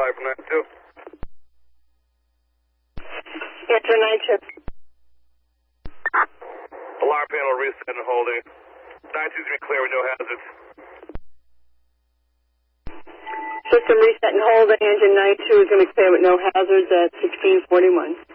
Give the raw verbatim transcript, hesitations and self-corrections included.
five from nine two. Answer nine two. Alarm panel reset and holding. nine two's going to be clear with no hazards. System reset and holding. Engine nine two is going to be clear with no hazards at sixteen forty-one.